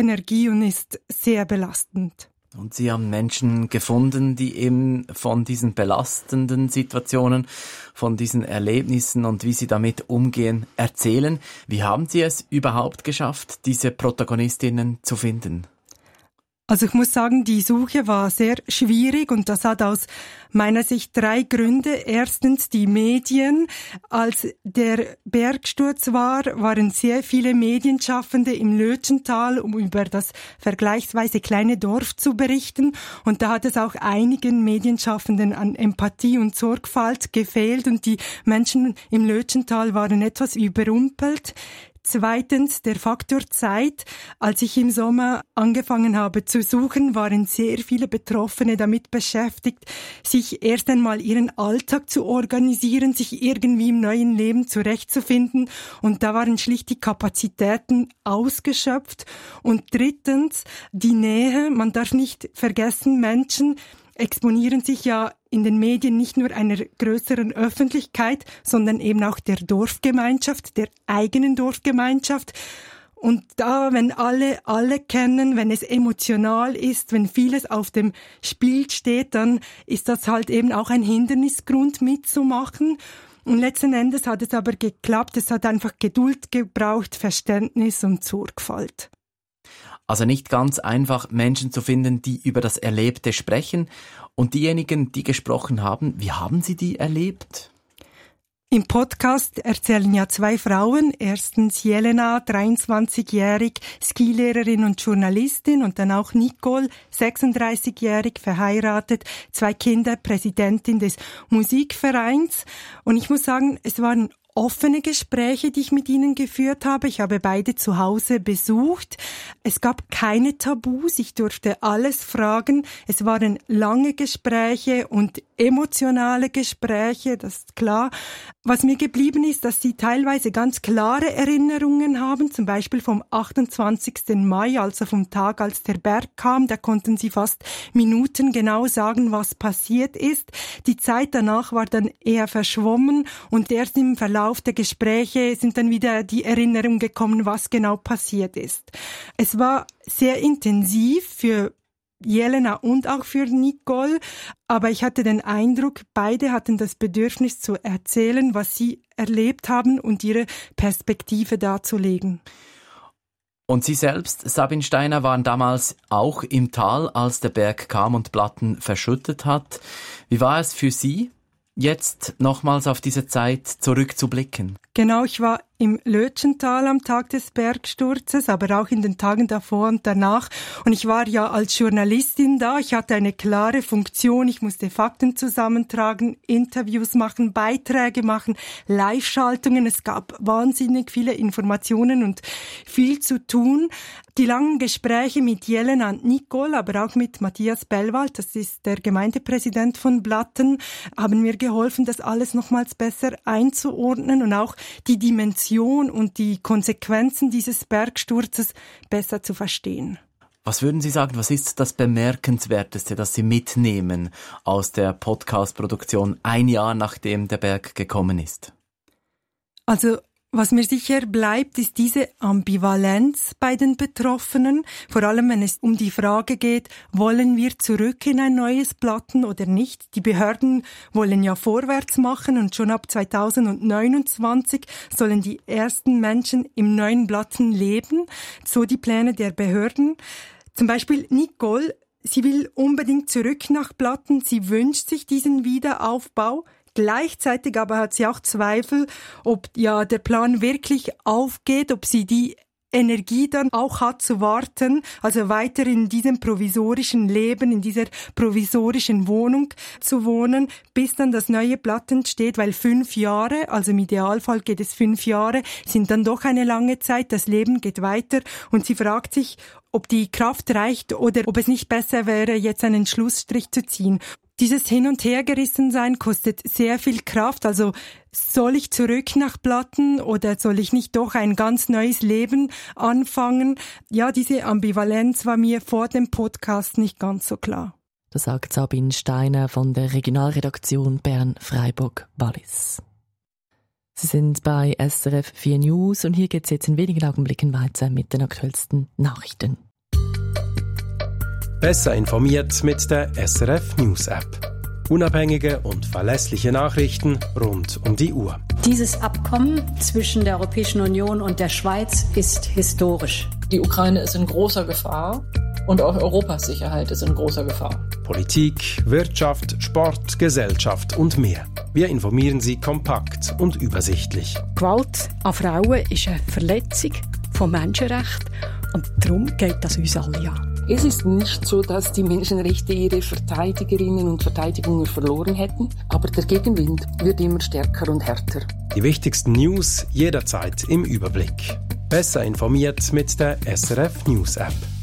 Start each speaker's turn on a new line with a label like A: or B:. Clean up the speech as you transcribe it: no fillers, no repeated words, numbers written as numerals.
A: Energie und ist sehr belastend.
B: Und Sie haben Menschen gefunden, die eben von diesen belastenden Situationen, von diesen Erlebnissen und wie sie damit umgehen, erzählen. Wie haben Sie es überhaupt geschafft, diese Protagonistinnen zu finden?
A: Also ich muss sagen, die Suche war sehr schwierig und das hat aus meiner Sicht 3 Gründe. Erstens die Medien. Als der Bergsturz war, waren sehr viele Medienschaffende im Lötschental, um über das vergleichsweise kleine Dorf zu berichten. Und da hat es auch einigen Medienschaffenden an Empathie und Sorgfalt gefehlt und die Menschen im Lötschental waren etwas überrumpelt. Zweitens der Faktor Zeit. Als ich im Sommer angefangen habe zu suchen, waren sehr viele Betroffene damit beschäftigt, sich erst einmal ihren Alltag zu organisieren, sich irgendwie im neuen Leben zurechtzufinden. Und da waren schlicht die Kapazitäten ausgeschöpft. Und drittens die Nähe. Man darf nicht vergessen, Menschen exponieren sich ja in den Medien nicht nur einer größeren Öffentlichkeit, sondern eben auch der Dorfgemeinschaft, der eigenen Dorfgemeinschaft. Und da, wenn alle kennen, wenn es emotional ist, wenn vieles auf dem Spiel steht, dann ist das halt eben auch ein Hindernisgrund mitzumachen. Und letzten Endes hat es aber geklappt. Es hat einfach Geduld gebraucht, Verständnis und Sorgfalt.
B: Also nicht ganz einfach, Menschen zu finden, die über das Erlebte sprechen. Und diejenigen, die gesprochen haben, wie haben Sie die erlebt?
A: Im Podcast erzählen ja 2 Frauen. Erstens Jelena, 23-jährig, Skilehrerin und Journalistin. Und dann auch Nicole, 36-jährig, verheiratet, 2 Kinder, Präsidentin des Musikvereins. Und ich muss sagen, es waren offene Gespräche, die ich mit ihnen geführt habe. Ich habe beide zu Hause besucht. Es gab keine Tabus. Ich durfte alles fragen. Es waren lange Gespräche und emotionale Gespräche, das ist klar. Was mir geblieben ist, dass sie teilweise ganz klare Erinnerungen haben, zum Beispiel vom 28. Mai, also vom Tag, als der Berg kam. Da konnten sie fast minutengenau sagen, was passiert ist. Die Zeit danach war dann eher verschwommen und erst im Verlauf der Gespräche sind dann wieder die Erinnerungen gekommen, was genau passiert ist. Es war sehr intensiv für Jelena und auch für Nicole, aber ich hatte den Eindruck, beide hatten das Bedürfnis zu erzählen, was sie erlebt haben und ihre Perspektive darzulegen.
B: Und Sie selbst, Sabine Steiner, waren damals auch im Tal, als der Berg kam und Blatten verschüttet hat. Wie war es für Sie, jetzt nochmals auf diese Zeit zurückzublicken?
A: Genau, ich war im Lötschental am Tag des Bergsturzes, aber auch in den Tagen davor und danach. Und ich war ja als Journalistin da. Ich hatte eine klare Funktion. Ich musste Fakten zusammentragen, Interviews machen, Beiträge machen, Live-Schaltungen. Es gab wahnsinnig viele Informationen und viel zu tun. Die langen Gespräche mit Jelena und Nicole, aber auch mit Matthias Bellwald, das ist der Gemeindepräsident von Blatten, haben mir geholfen, das alles nochmals besser einzuordnen und auch die Dimension und die Konsequenzen dieses Bergsturzes besser zu verstehen.
B: Was würden Sie sagen, was ist das Bemerkenswerteste, das Sie mitnehmen aus der Podcast-Produktion 1 Jahr nachdem der Berg gekommen ist?
A: Also was mir sicher bleibt, ist diese Ambivalenz bei den Betroffenen, vor allem wenn es um die Frage geht, wollen wir zurück in ein neues Blatten oder nicht? Die Behörden wollen ja vorwärts machen und schon ab 2029 sollen die ersten Menschen im neuen Blatten leben, so die Pläne der Behörden. Zum Beispiel Nicole, sie will unbedingt zurück nach Blatten, sie wünscht sich diesen Wiederaufbau. Gleichzeitig aber hat sie auch Zweifel, ob ja der Plan wirklich aufgeht, ob sie die Energie dann auch hat zu warten, also weiter in diesem provisorischen Leben, in dieser provisorischen Wohnung zu wohnen, bis dann das neue Blatt entsteht, weil 5 Jahre, also im Idealfall geht es 5 Jahre, sind dann doch eine lange Zeit, das Leben geht weiter und sie fragt sich, ob die Kraft reicht oder ob es nicht besser wäre, jetzt einen Schlussstrich zu ziehen. Dieses Hin- und Hergerissensein kostet sehr viel Kraft. Also soll ich zurück nach Blatten oder soll ich nicht doch ein ganz neues Leben anfangen? Ja, diese Ambivalenz war mir vor dem Podcast nicht ganz so klar.
C: Das sagt Sabine Steiner von der Regionalredaktion Bern-Freiburg-Wallis. Sie sind bei SRF 4 News und hier geht es jetzt in wenigen Augenblicken weiter mit den aktuellsten Nachrichten.
D: Besser informiert mit der SRF News App. Unabhängige und verlässliche Nachrichten rund um die Uhr.
E: Dieses Abkommen zwischen der Europäischen Union und der Schweiz ist historisch.
F: Die Ukraine ist in großer Gefahr und auch Europas Sicherheit ist in großer Gefahr.
D: Politik, Wirtschaft, Sport, Gesellschaft und mehr. Wir informieren Sie kompakt und übersichtlich.
G: Gewalt an Frauen ist eine Verletzung von Menschenrechten und darum geht das uns alle an.
H: Es ist nicht so, dass die Menschenrechte ihre Verteidigerinnen und Verteidigungen verloren hätten, aber der Gegenwind wird immer stärker und härter.
D: Die wichtigsten News jederzeit im Überblick. Besser informiert mit der SRF News App.